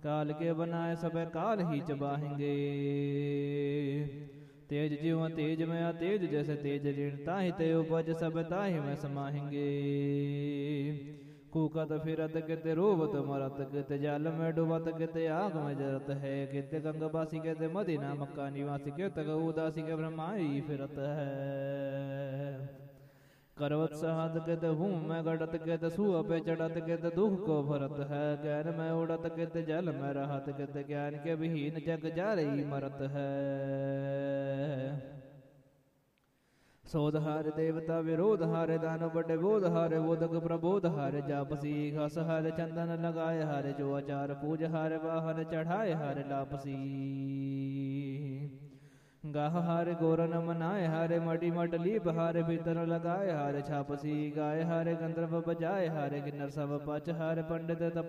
काल के बनाए सब काल ही चबाहेंगे। तेज जीव तेज में तेज जैसे तेज ऋण ताहि ते उपज सब ताहि में समाहेंगे। कूकत फिरत किते रोबत मरत किते जल में डुबत किते आग में जरत है। किते गंगवासी किते मदीना मक्का निवासी किते उदासी के ब्रह्माई फिरत है। करवत सहत कित हूँ मैं गढ़त कित सुअ पे चढ़त कित दुख को भरत है। ज्ञान में उड़त कित जल में रहत कित ज्ञान के विहीन जग जारई मरत है। सोध हारे देवता विरोध हारे दानव बड़े बोध हारे बोधक प्रबोध हारे जापसी। घस हारे चंदन लगाए हारे जो आचार पूज हारे वाहन चढ़ाए हारे लापसी। गाह हारे गोरन मनाए हारे मटी मटलीप हारे भीतर लगाए हारे छापसी। गाय हारे गंधर्व बजाए हारे किन्नर सब पच हारे पंडित